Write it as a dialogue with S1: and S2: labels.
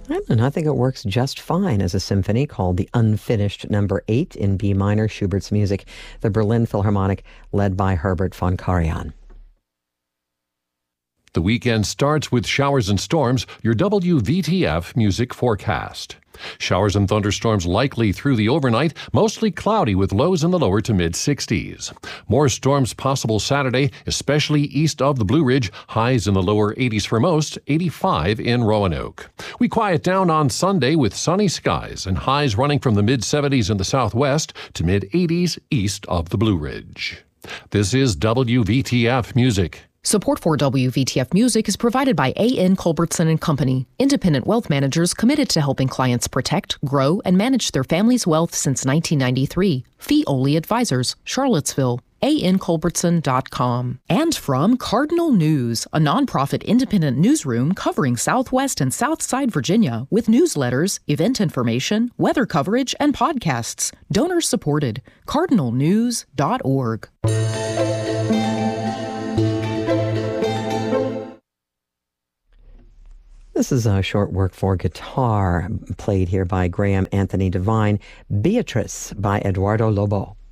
S1: I think it works just fine as a symphony called the Unfinished Number 8 in B minor, Schubert's music, the Berlin Philharmonic, led by Herbert von Karajan.
S2: The weekend starts with showers and storms, your WVTF music forecast. Showers and thunderstorms likely through the overnight, mostly cloudy with lows in the lower to mid-60s. More storms possible Saturday, especially east of the Blue Ridge, highs in the lower 80s for most, 85 in Roanoke. We quiet down on Sunday with sunny skies and highs running from the mid-70s in the southwest to mid-80s east of the Blue Ridge. This is WVTF Music.
S3: Support for WVTF Music is provided by A.N. Culbertson & Company, independent wealth managers committed to helping clients protect, grow, and manage their family's wealth since 1993. Fee-only advisors, Charlottesville. ANCulbertson.com. And from Cardinal News, a nonprofit independent newsroom covering Southwest and Southside Virginia with newsletters, event information, weather coverage, and podcasts. Donor supported. cardinalnews.org.
S1: This is a short work for guitar, played here by Graham Anthony Devine, Beatrice by Eduardo Lobo.